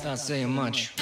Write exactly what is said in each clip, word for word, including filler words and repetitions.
Not saying much.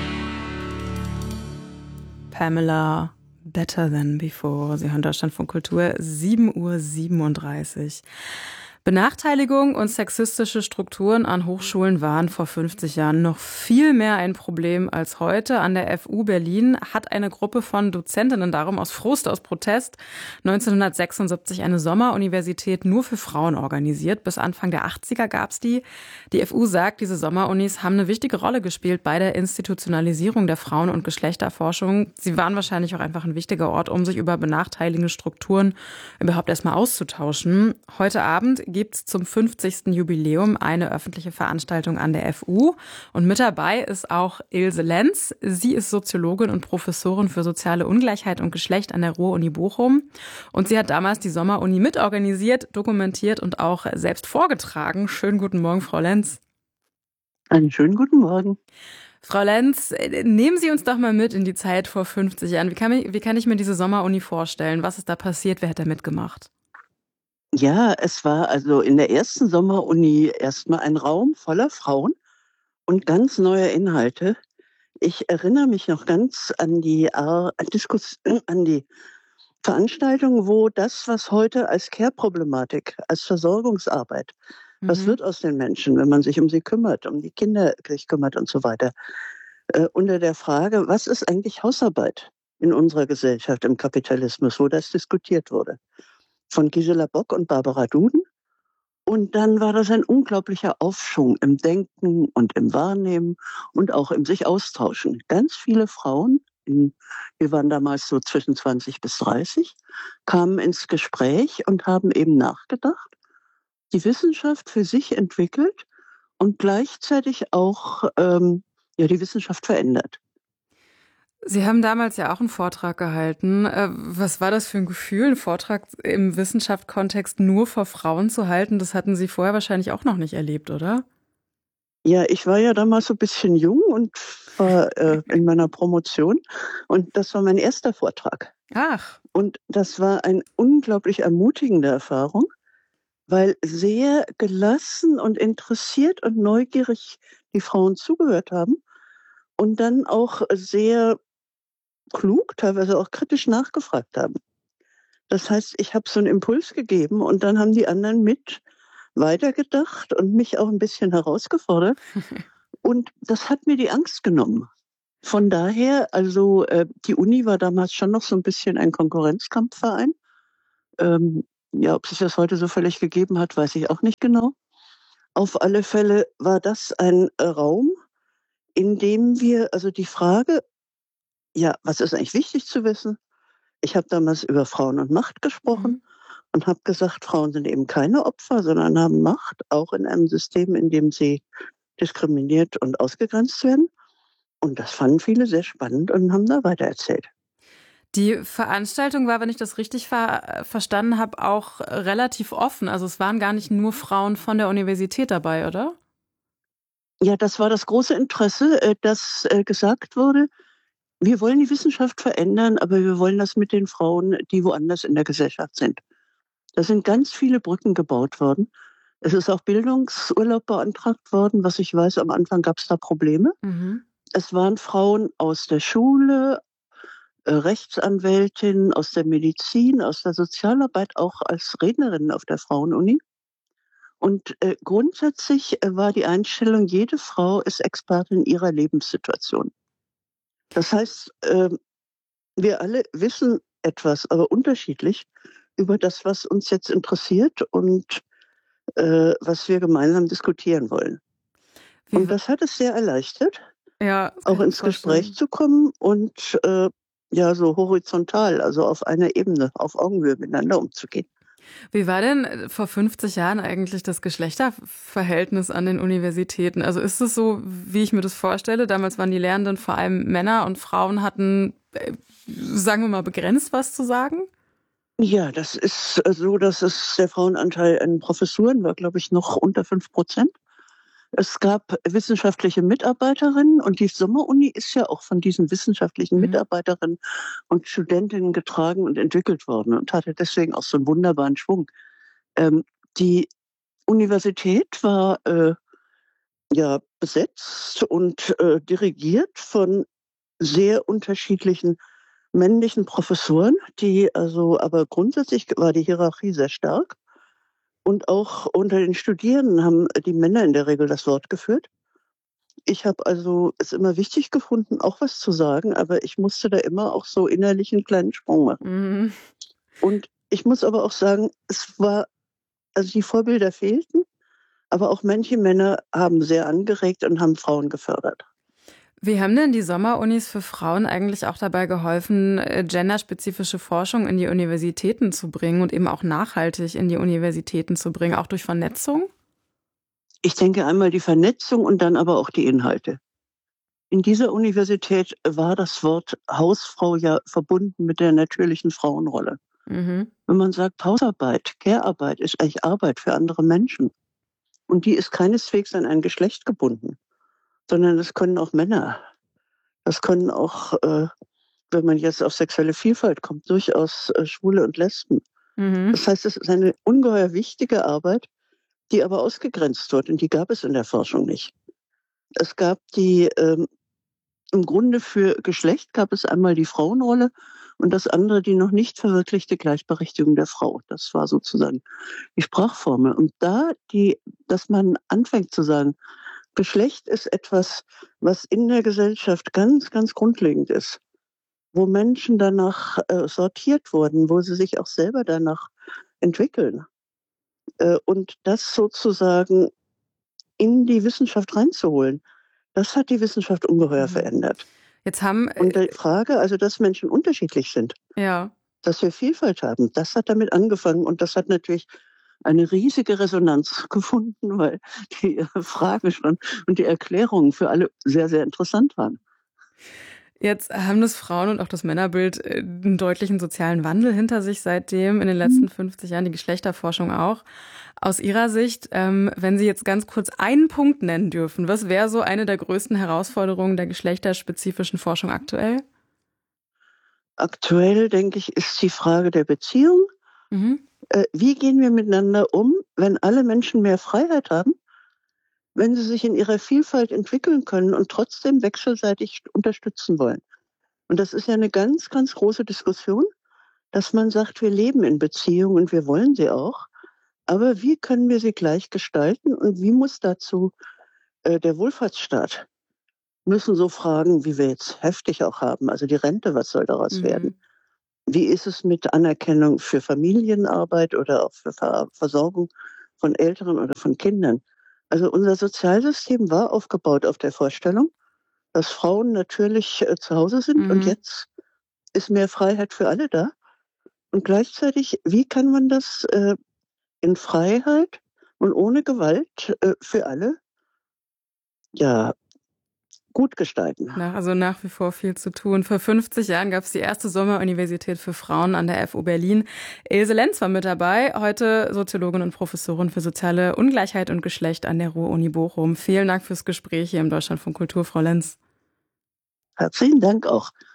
Pamela, Better Than Before. Sie hören Deutschlandfunk Kultur, sieben Uhr siebenunddreißig. Benachteiligung und sexistische Strukturen an Hochschulen waren vor fünfzig Jahren noch viel mehr ein Problem als heute. An der F U Berlin hat eine Gruppe von Dozentinnen darum aus Frust, aus Protest neunzehnhundertsechsundsiebzig eine Sommeruniversität nur für Frauen organisiert. Bis Anfang der achtziger gab es die. Die F U sagt, diese Sommerunis haben eine wichtige Rolle gespielt bei der Institutionalisierung der Frauen- und Geschlechterforschung. Sie waren wahrscheinlich auch einfach ein wichtiger Ort, um sich über benachteiligende Strukturen überhaupt erstmal auszutauschen. Heute Abend gibt es zum fünfzigsten Jubiläum eine öffentliche Veranstaltung an der F U. Und mit dabei ist auch Ilse Lenz. Sie ist Soziologin und Professorin für soziale Ungleichheit und Geschlecht an der Ruhr-Uni Bochum. Und sie hat damals die Sommeruni mitorganisiert, dokumentiert und auch selbst vorgetragen. Schönen guten Morgen, Frau Lenz. Einen schönen guten Morgen. Frau Lenz, nehmen Sie uns doch mal mit in die Zeit vor fünfzig Jahren. Wie kann, ich, wie kann ich mir diese Sommeruni vorstellen? Was ist da passiert? Wer hat da mitgemacht? Ja, es war also in der ersten Sommeruni erstmal ein Raum voller Frauen und ganz neue Inhalte. Ich erinnere mich noch ganz an die, Ar- Diskus- an die Veranstaltung, wo das, was heute als Care-Problematik, als Versorgungsarbeit, mhm. was wird aus den Menschen, wenn man sich um sie kümmert, um die Kinder sich kümmert und so weiter, äh, unter der Frage, was ist eigentlich Hausarbeit in unserer Gesellschaft, im Kapitalismus, wo das diskutiert wurde. Von Gisela Bock und Barbara Duden. Und dann war das ein unglaublicher Aufschwung im Denken und im Wahrnehmen und auch im sich austauschen. Ganz viele Frauen, in, wir waren damals so zwischen zwanzig bis dreißig, kamen ins Gespräch und haben eben nachgedacht, die Wissenschaft für sich entwickelt und gleichzeitig auch ähm, ja, die Wissenschaft verändert. Sie haben damals ja auch einen Vortrag gehalten. Was war das für ein Gefühl, einen Vortrag im Wissenschaftskontext nur vor Frauen zu halten? Das hatten Sie vorher wahrscheinlich auch noch nicht erlebt, oder? Ja, ich war ja damals so ein bisschen jung und war äh, in meiner Promotion und das war mein erster Vortrag. Ach. Und das war eine unglaublich ermutigende Erfahrung, weil sehr gelassen und interessiert und neugierig die Frauen zugehört haben und dann auch sehr klug, teilweise auch kritisch nachgefragt haben. Das heißt, ich habe so einen Impuls gegeben und dann haben die anderen mit weitergedacht und mich auch ein bisschen herausgefordert. Und das hat mir die Angst genommen. Von daher, also äh, die Uni war damals schon noch so ein bisschen ein Konkurrenzkampfverein. Ähm, ja, ob sich das heute so völlig gegeben hat, weiß ich auch nicht genau. Auf alle Fälle war das ein äh, Raum, in dem wir, also die Frage, ja, was ist eigentlich wichtig zu wissen? Ich habe damals über Frauen und Macht gesprochen mhm. und habe gesagt, Frauen sind eben keine Opfer, sondern haben Macht, auch in einem System, in dem sie diskriminiert und ausgegrenzt werden. Und das fanden viele sehr spannend und haben da weitererzählt. Die Veranstaltung war, wenn ich das richtig ver- verstanden habe, auch relativ offen. Also es waren gar nicht nur Frauen von der Universität dabei, oder? Ja, das war das große Interesse, äh, dass äh, gesagt wurde, wir wollen die Wissenschaft verändern, aber wir wollen das mit den Frauen, die woanders in der Gesellschaft sind. Da sind ganz viele Brücken gebaut worden. Es ist auch Bildungsurlaub beantragt worden. Was ich weiß, am Anfang gab es da Probleme. Mhm. Es waren Frauen aus der Schule, äh, Rechtsanwältinnen, aus der Medizin, aus der Sozialarbeit, auch als Rednerinnen auf der Frauenuni. Und äh, grundsätzlich äh, war die Einstellung, jede Frau ist Expertin ihrer Lebenssituation. Das heißt, äh, wir alle wissen etwas, aber unterschiedlich über das, was uns jetzt interessiert und äh, was wir gemeinsam diskutieren wollen. Wie und das hat es sehr erleichtert, ja, auch ins Gespräch zu kommen und äh, ja so horizontal, also auf einer Ebene, auf Augenhöhe miteinander umzugehen. Wie war denn vor fünfzig Jahren eigentlich das Geschlechterverhältnis an den Universitäten? Also ist es so, wie ich mir das vorstelle? Damals waren die Lehrenden vor allem Männer und Frauen hatten, sagen wir mal, begrenzt was zu sagen? Ja, das ist so, dass es der Frauenanteil an Professuren war, glaube ich, noch unter fünf Prozent. Es gab wissenschaftliche Mitarbeiterinnen und die Sommeruni ist ja auch von diesen wissenschaftlichen mhm. Mitarbeiterinnen und Studentinnen getragen und entwickelt worden und hatte deswegen auch so einen wunderbaren Schwung. Ähm, die Universität war äh, ja, besetzt und, äh, dirigiert von sehr unterschiedlichen männlichen Professoren, die also aber grundsätzlich war die Hierarchie sehr stark und auch unter den Studierenden haben die Männer in der Regel das Wort geführt. Ich habe also es immer wichtig gefunden, auch was zu sagen, aber ich musste da immer auch so innerlich 'n kleinen Sprung machen. Mhm. Und ich muss aber auch sagen, es war also die Vorbilder fehlten, aber auch manche Männer haben sehr angeregt und haben Frauen gefördert. Wie haben denn die Sommerunis für Frauen eigentlich auch dabei geholfen, äh, genderspezifische Forschung in die Universitäten zu bringen und eben auch nachhaltig in die Universitäten zu bringen, auch durch Vernetzung? Ich denke einmal die Vernetzung und dann aber auch die Inhalte. In dieser Universität war das Wort Hausfrau ja verbunden mit der natürlichen Frauenrolle. Mhm. Wenn man sagt, Hausarbeit, Care-Arbeit ist eigentlich Arbeit für andere Menschen. Und die ist keineswegs an ein Geschlecht gebunden, sondern das können auch Männer. Das können auch, äh, wenn man jetzt auf sexuelle Vielfalt kommt, durchaus, äh, Schwule und Lesben. Mhm. Das heißt, es ist eine ungeheuer wichtige Arbeit, die aber ausgegrenzt wird und die gab es in der Forschung nicht. Es gab die, ähm im Grunde für Geschlecht gab es einmal die Frauenrolle und das andere die noch nicht verwirklichte Gleichberechtigung der Frau. Das war sozusagen die Sprachformel. Und da die dass man anfängt zu sagen, Geschlecht ist etwas, was in der Gesellschaft ganz, ganz grundlegend ist, wo Menschen danach, äh, sortiert wurden, wo sie sich auch selber danach entwickeln. Äh, und das sozusagen in die Wissenschaft reinzuholen, das hat die Wissenschaft ungeheuer Mhm. verändert. Jetzt haben, Und äh die Frage, also, dass Menschen unterschiedlich sind, ja. dass wir Vielfalt haben, das hat damit angefangen und das hat natürlich eine riesige Resonanz gefunden, weil die, äh, Fragen schon und die Erklärungen für alle sehr, sehr interessant waren. Jetzt haben das Frauen und auch das Männerbild, äh, 'n deutlichen sozialen Wandel hinter sich seitdem, in den Mhm. letzten fünfzig Jahren, die Geschlechterforschung auch. Aus Ihrer Sicht, ähm, wenn Sie jetzt ganz kurz einen Punkt nennen dürfen, was wäre so eine der größten Herausforderungen der geschlechterspezifischen Forschung aktuell? Aktuell, denke ich, ist die Frage der Beziehung. Mhm. Äh, wie gehen wir miteinander um, wenn alle Menschen mehr Freiheit haben, wenn sie sich in ihrer Vielfalt entwickeln können und trotzdem wechselseitig unterstützen wollen? Und das ist ja 'ne ganz, ganz große Diskussion, dass man sagt, wir leben in Beziehungen und wir wollen sie auch, aber wie können wir sie gleich gestalten und wie muss dazu, äh, der Wohlfahrtsstaat müssen so Fragen, wie wir jetzt heftig auch haben, also die Rente, was soll daraus werden? Mhm. Wie ist es mit Anerkennung für Familienarbeit oder auch für Ver Versorgung von Älteren oder von Kindern? Also, unser Sozialsystem war aufgebaut auf der Vorstellung, dass Frauen natürlich, äh, zu Hause sind und Mhm. jetzt ist mehr Freiheit für alle da. Und gleichzeitig, wie kann man das, äh, in Freiheit und ohne Gewalt, äh, für alle ja, gut gestalten? Na, also nach wie vor viel zu tun. Vor fünfzig Jahren gab es die erste Sommeruniversität für Frauen an der F U Berlin. Ilse Lenz war mit dabei, heute Soziologin und Professorin für soziale Ungleichheit und Geschlecht an der Ruhr-Uni Bochum. Vielen Dank fürs Gespräch hier im Deutschlandfunk Kultur, Frau Lenz. Herzlichen Dank auch.